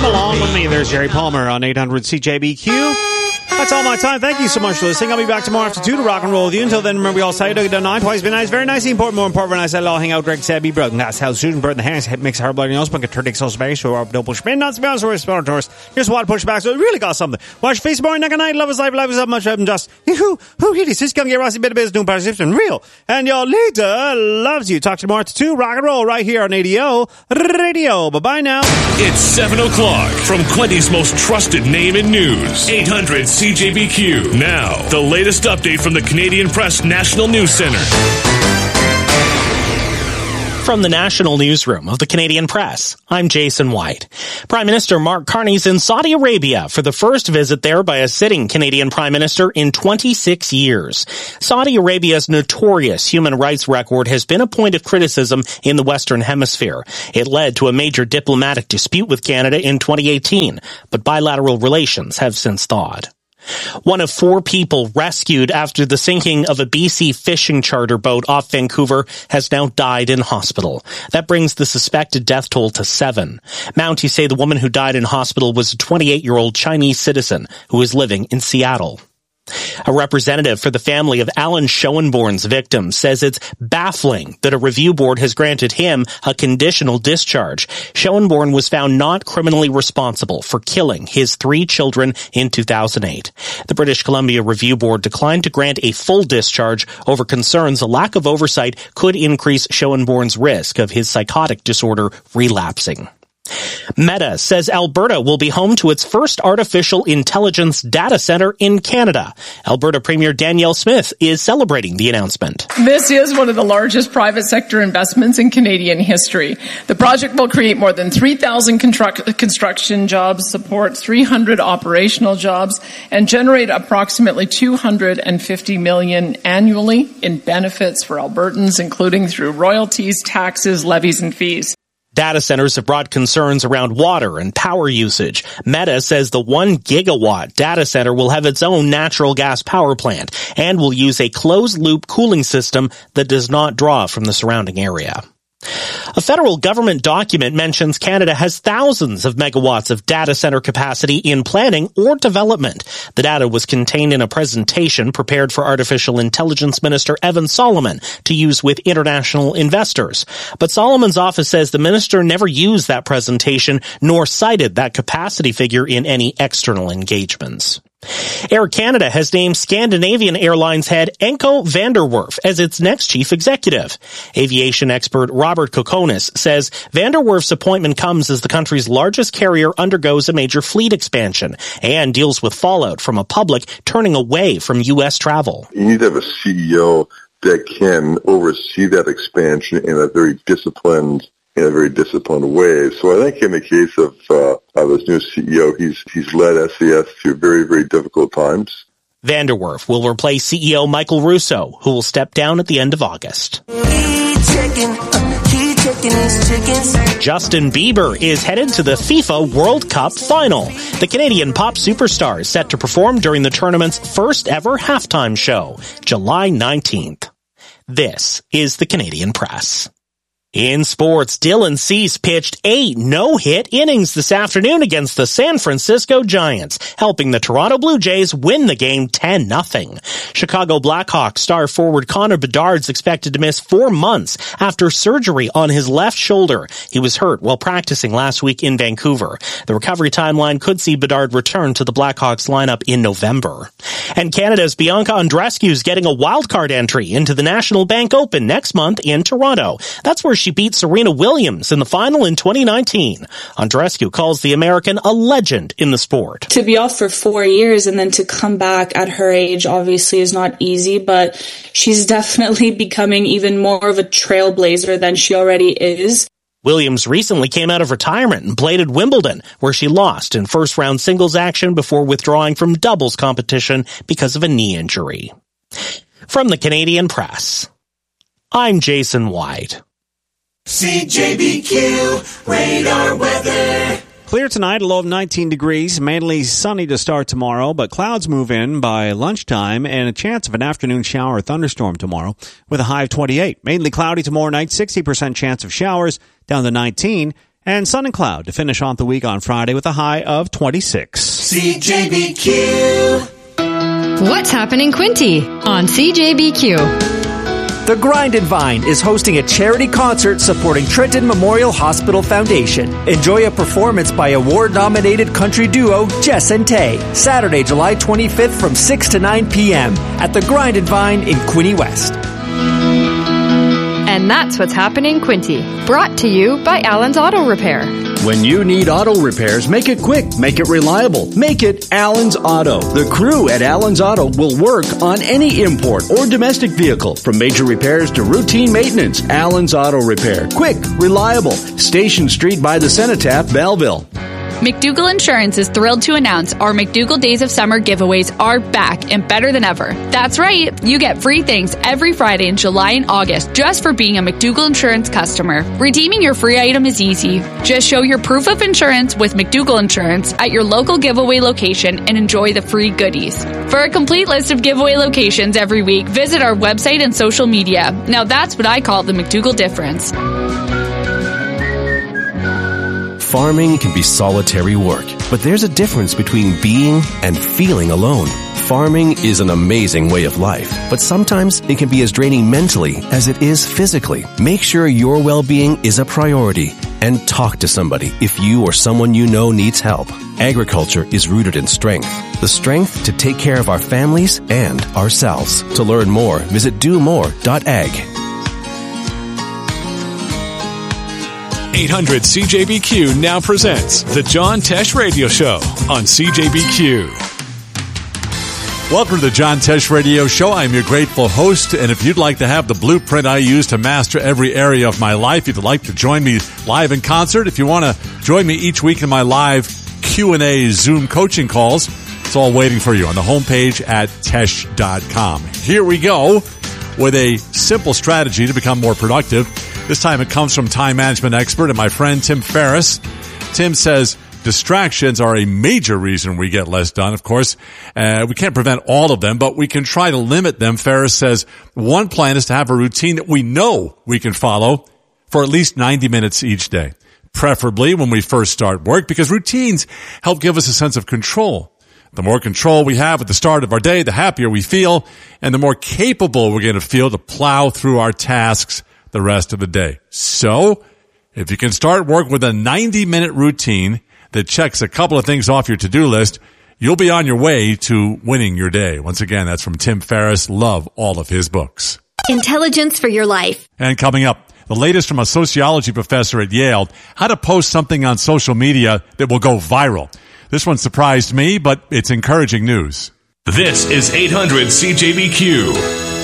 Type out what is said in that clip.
along with me. There's Jerry Palmer on 800 CJBQ. That's all my time. Thank you so much for listening. I'll be back tomorrow after 2 to rock and roll with you. Until then, remember we all say it done 9 twice. Be nice, very nice, important, more important. When I said all hang out, Greg said be broken. That's how student burn the hands, mix her bloody nose, punk a turdic so space, so our double spin, not spin, so we're spin tours. Just want to push back, so it really got something. Watch face morning, neck and night, love is life is up much, and just, who hit this? This gonna get Rossi bit of business, doing participation real. And your leader loves you. Talk to you tomorrow at 2, rock and roll, right here on ADO Radio. Bye bye now. It's 7 o'clock from Quinty's most trusted name in news. 800 CJBQ. Now, the latest update from the Canadian Press National News Centre. From the National Newsroom of the Canadian Press, I'm Jason White. Prime Minister Mark Carney's in Saudi Arabia for the first visit there by a sitting Canadian Prime Minister in 26 years. Saudi Arabia's notorious human rights record has been a point of criticism in the Western Hemisphere. It led to a major diplomatic dispute with Canada in 2018, but bilateral relations have since thawed. One of 4 people rescued after the sinking of a BC fishing charter boat off Vancouver has now died in hospital. That brings the suspected death toll to 7. Mounties say the woman who died in hospital was a 28-year-old Chinese citizen who was living in Seattle. A representative for the family of Alan Schoenborn's victim says it's baffling that a review board has granted him a conditional discharge. Schoenborn was found not criminally responsible for killing his 3 children in 2008. The British Columbia Review Board declined to grant a full discharge over concerns a lack of oversight could increase Schoenborn's risk of his psychotic disorder relapsing. Meta says Alberta will be home to its first artificial intelligence data center in Canada. Alberta Premier Danielle Smith is celebrating the announcement. This is one of the largest private sector investments in Canadian history. The project will create more than 3,000 construction jobs, support 300 operational jobs, and generate approximately $250 million annually in benefits for Albertans, including through royalties, taxes, levies, and fees. Data centers have brought concerns around water and power usage. Meta says the 1 gigawatt data center will have its own natural gas power plant and will use a closed-loop cooling system that does not draw from the surrounding area. A federal government document mentions Canada has thousands of megawatts of data center capacity in planning or development. The data was contained in a presentation prepared for Artificial Intelligence Minister Evan Solomon to use with international investors. But Solomon's office says the minister never used that presentation nor cited that capacity figure in any external engagements. Air Canada has named Scandinavian Airlines head Enko van der Werf as its next chief executive. Aviation expert Robert Kokonis says van der Werf's appointment comes as the country's largest carrier undergoes a major fleet expansion and deals with fallout from a public turning away from U.S. travel. You need to have a CEO that can oversee that expansion in a very disciplined way. So I think in the case of this new CEO, he's led SAS through very, very difficult times. Van der Werf will replace CEO Michael Russo, who will step down at the end of August. Justin Bieber is headed to the FIFA World Cup final. The Canadian pop superstar is set to perform during the tournament's first ever halftime show, July 19th. This is the Canadian Press. In sports, Dylan Cease pitched 8 no-hit innings this afternoon against the San Francisco Giants, helping the Toronto Blue Jays win the game 10-0. Chicago Blackhawks star forward Connor Bedard's expected to miss 4 months after surgery on his left shoulder. He was hurt while practicing last week in Vancouver. The recovery timeline could see Bedard return to the Blackhawks lineup in November. And Canada's Bianca Andreescu is getting a wildcard entry into the National Bank Open next month in Toronto. That's where she beat Serena Williams in the final in 2019. Andreescu calls the American a legend in the sport. To be off for 4 years and then to come back at her age obviously is not easy, but she's definitely becoming even more of a trailblazer than she already is. Williams recently came out of retirement and played at Wimbledon, where she lost in first-round singles action before withdrawing from doubles competition because of a knee injury. From the Canadian Press, I'm Jason White. CJBQ Radar Weather. Clear tonight, a low of 19 degrees. Mainly sunny to start tomorrow, but clouds move in by lunchtime and a chance of an afternoon shower or thunderstorm tomorrow with a high of 28. Mainly cloudy tomorrow night, 60% chance of showers down to 19. And sun and cloud to finish off the week on Friday with a high of 26. CJBQ. What's happening, Quinty, on CJBQ? The Grind and Vine is hosting a charity concert supporting Trenton Memorial Hospital Foundation. Enjoy a performance by award-nominated country duo Jess and Tay, Saturday, July 25th from 6 to 9 p.m. at the Grind and Vine in Quinte West. And that's what's happening, Quinty. Brought to you by Allen's Auto Repair. When you need auto repairs, make it quick, make it reliable, make it Allen's Auto. The crew at Allen's Auto will work on any import or domestic vehicle, from major repairs to routine maintenance. Allen's Auto Repair. Quick, reliable. Station Street by the Cenotaph, Belleville. McDougall Insurance is thrilled to announce our McDougall Days of Summer giveaways are back and better than ever. That's right, you get free things every Friday in July and August just for being a McDougall Insurance customer. Redeeming your free item is easy. Just show your proof of insurance with McDougall Insurance at your local giveaway location and enjoy the free goodies. For a complete list of giveaway locations every week, visit our website and social media. Now that's what I call the McDougall difference. Farming can be solitary work, but there's a difference between being and feeling alone. Farming is an amazing way of life, but sometimes it can be as draining mentally as it is physically. Make sure your well-being is a priority and talk to somebody if you or someone you know needs help. Agriculture is rooted in strength, the strength to take care of our families and ourselves. To learn more, visit domore.ag. 800 CJBQ now presents the John Tesh Radio Show on CJBQ. Welcome to the John Tesh Radio Show. I'm your grateful host, and if you'd like to have the blueprint I use to master every area of my life, if you'd like to join me live in concert, if you want to join me each week in my live Q&A Zoom coaching calls, it's all waiting for you on the homepage at tesh.com. Here we go with a simple strategy to become more productive. This time it comes from time management expert and my friend Tim Ferriss. Tim says distractions are a major reason we get less done. Of course, we can't prevent all of them, but we can try to limit them. Ferriss says one plan is to have a routine that we know we can follow for at least 90 minutes each day, preferably when we first start work, because routines help give us a sense of control. The more control we have at the start of our day, the happier we feel, and the more capable we're going to feel to plow through our tasks the rest of the day. So, if you can start work with a 90-minute routine that checks a couple of things off your to-do list, you'll be on your way to winning your day. Once again, that's from Tim Ferriss. Love all of his books. Intelligence for your life. And coming up, the latest from a sociology professor at Yale, how to post something on social media that will go viral. This one surprised me, but it's encouraging news. This is 800 CJBQ.